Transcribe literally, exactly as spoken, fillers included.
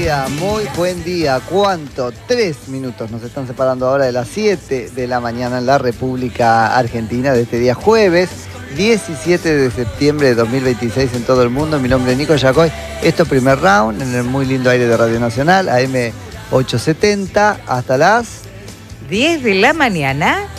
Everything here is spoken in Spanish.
día, muy buen día. ¿Cuánto? Tres minutos nos están separando ahora de las siete de la mañana en la República Argentina de este día jueves, diecisiete de septiembre de dos mil veintiséis en todo el mundo. Mi nombre es Nico Yacoy. Esto es Primer Round en el muy lindo aire de Radio Nacional, A M ochocientos setenta, hasta las diez de la mañana.